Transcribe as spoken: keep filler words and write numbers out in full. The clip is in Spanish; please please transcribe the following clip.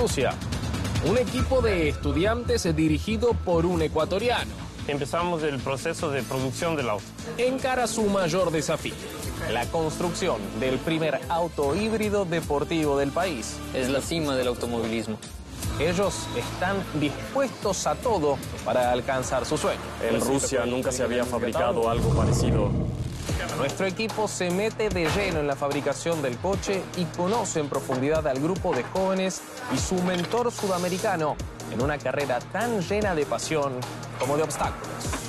Rusia. Un equipo de estudiantes dirigido por un ecuatoriano Empezamos el proceso de producción del auto. encara su mayor desafío: la construcción del primer auto híbrido deportivo del país. Es la cima del automovilismo. Ellos están dispuestos a todo para alcanzar su sueño. En Rusia nunca se había fabricado algo parecido. Nuestro equipo se mete de lleno en la fabricación del coche y conoce en profundidad al grupo de jóvenes y su mentor sudamericano en una carrera tan llena de pasión como de obstáculos.